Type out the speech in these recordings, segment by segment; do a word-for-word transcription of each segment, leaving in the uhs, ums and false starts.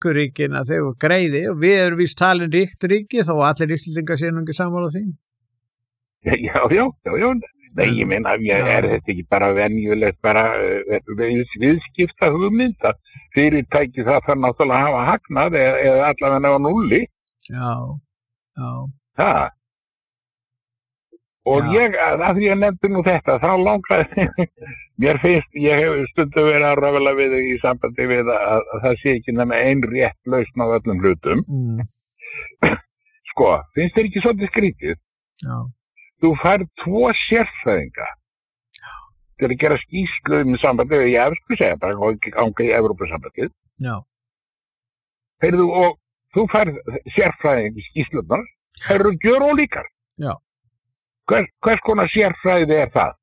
ríku ríkin að þau greiði og við erum víst talin ríkt ríki þó allir Íslendingar séu nú ekki sammála því. Já, já, já, já. Nei, ég meina, ég er þetta ekki bara venjulegt, bara við, viðskipta hugmynd að fyrirtæki það þarf náttúrulega að hafa hagnað eða, eða allavega á nulli. Já, já. Það. Og já. ég, að því ég nefndi nú þetta, þá langaði, mér finnst, ég hef stundu verið að röfla við í sambandi við að, að það sé ekki nema ein rétt lausn á öllum hlutum. Mm. Sko, finnst þér ekki svolítið skrítið? Já. Þú fær tvo sérfræðinga til að gera skýrslu um sambandi við ég eftir segja bara ganga í Evrópusambandið. Já. Heyrðu, og þú fær sérfræðing skýrslunar, það eru gjörólíkar. Já. Hvers, hvers konar sérfræði er það?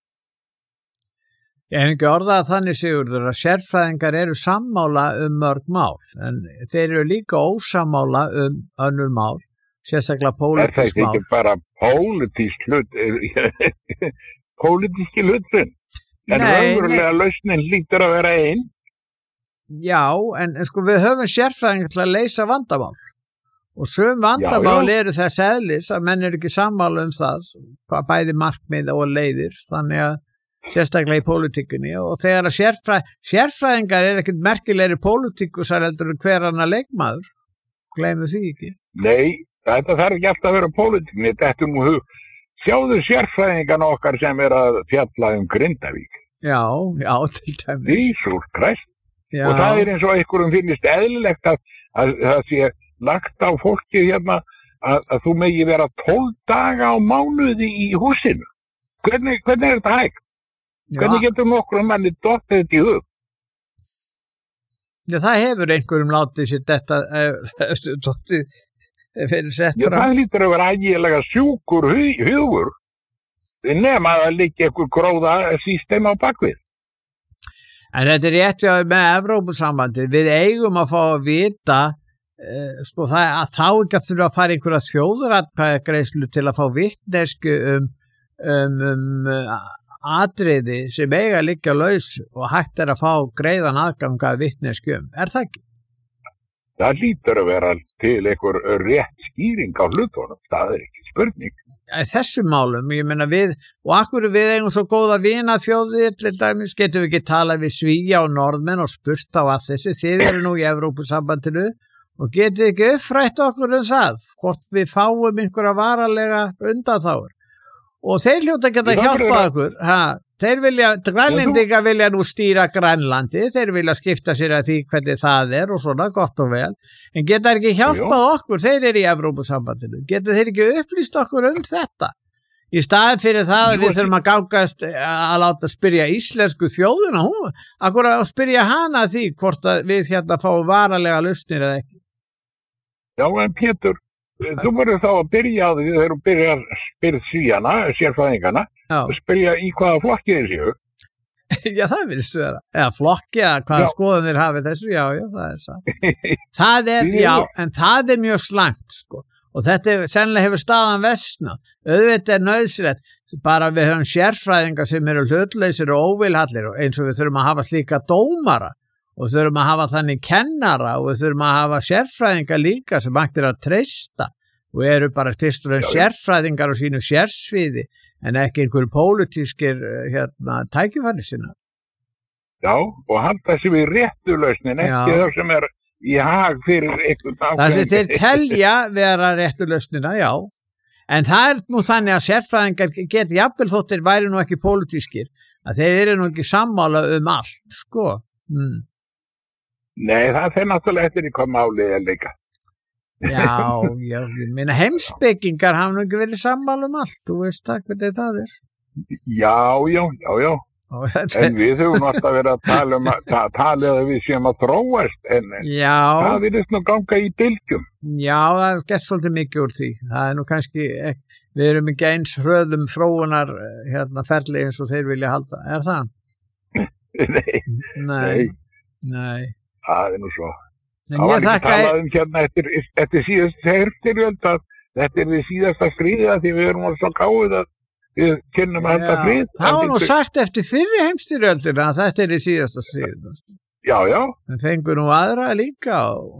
Ég hef ekki orðað þannig Sigurður að sérfræðingar eru sammála um mörg mál en þeir eru líka ósammála um önnur mál. Sérstaklega pólitísk mál. Er það ekki bara pólitísk hlut, pólitíski hlutin? En raunverulega lausnin lítur að vera einn? Já, en, en sko við höfum sérfræðingar til að leysa vandamál. Og sum vandamál já, já. Eru þess eðlis að menn eru ekki sammála um það, hvað bæði markmið og leiðir, þannig að sérstaklega í pólitíkinni og þegar að sérfræ, sérfræðingar er ekkert merkilegri pólitíkusar heldur en hver annar leikmaður. Gleymum því ekki. Nei. Þetta þarf ekki alltaf að vera pólitíkinni, þetta er nú hug. Sjáðu sérfræðingan okkar sem er að fjalla um Grindavík. Já, já, til dæmis. Jísús Krist. Og það er eins og einhverjum finnist eðlilegt að það sé lagt á fólki hérna að, að þú megi vera tólf daga á mánuði í húsinu. Hvernig, hvernig er þetta hægt? Já. Hvernig getur nokkur manni dottið þetta í hug? Já, það hefur einhverjum látið sér þetta dottið fyrir sett fram. Já, það lítur að vera ægilega sjúkur hug, hugur nema að líka einhver gróða system á bakvið. En þetta er rétt með Evrópusambandi. Við eigum að fá að vita uh, sko, það, að þá ekki að þurfa að fara einhverja þjóðaratkvæðagreiðslu til að fá vitneskju um, um, um atriði sem eiga að liggja laus og hægt er að fá greiðan aðgang að vitneskju um. Er það ekki? Það lítur að vera til einhver rétt skýring á hlutunum, það er ekki spurning. Þessum málum, ég meina við, og akkur við eigum svo góða vina þjóðir, til dæmis getum við ekki talað við Svíja og Norðmenn og spurt á að þessu, þið eru nú í Evrópusambandinu og getið ekki uppfrætt okkur um það, hvort við fáum einhverja varalega undanþágur. Og þeir hljóta geta hjálpað okkur, ha, þeir vilja, grænlendinga vilja nú stýra Grænlandi, þeir vilja skipta sér að því hvernig það er og svona gott og vel, en geta ekki hjálpað okkur, þeir eru í Evrópusambandinu, geta þeir ekki upplýst okkur um þetta, í staðin fyrir það að við þurfum að gangast að láta spyrja íslensku þjóðuna, hún, akkur að spyrja hana því hvort að við hérna fáum varalega lausnir eða ekki. Já, en Pétur, þú verður þá að byrja á því þegar þú byrjar að spyrja síðana, sérfræðingana, og spyrja í hvaða flokki þeir séu. Já, það virðist vera. Eða flokki, eða hvaða skoðun þeir hafi þessu, já, já, það er satt. Það er, já, en það er mjög slæmt, sko. Og þetta er, sennilega hefur staðan versna. Auðvitað er nöðsynlegt, bara við höfum sérfræðingar sem eru hlutlausir og óvilhallir, eins og við þurfum að hafa slíka dómara. Og við þurfum að hafa þannig kennara og við þurfum að hafa sérfræðingar líka sem hægt er að treysta og eru bara fyrst og fremst sérfræðingar á sínu sérsviði en ekki einhverju pólitískir hérna, tækifæri sinna. Já, og halda þessi við réttu lausnin, ekki það sem er í hag fyrir einhvern ákveðin. Það sem þeir telja vera réttu lausnina, já. En það er nú þannig að sérfræðingar geti jafnvel þóttir væri nú ekki pólitískir, að þeir eru nú ekki sammála um allt, sko. Mm. Nei, það er náttúrulega eftir í hvað málið er líka. Já, já, ég meina heimspekingar hafa nú ekki verið sammála um allt, þú veist það hvernig það er. Já, já, já, já. En við höfum alltaf verið að tala um að ta, tala að við séum að þróast, en já. Það virðist nú ganga í bylgjum. Já, það er gert svolítið mikið úr því. Það er nú kannski, við erum ekki eins hröðum þróunar hérna ferli eins og þeir vilja halda. Er það? Nei, nei, nei. Það er nú svo. En það var ekki þakka... talað um hérna eftir, eftir síðast heimstyrjöld að þetta er við síðasta stríða því við erum alveg svo gáðið að við kynnum að þetta frið. Það var nú sagt eftir fyrri heimstyrjöldina að þetta er í síðasta stríða. Já, já. En fengur nú aðra líka og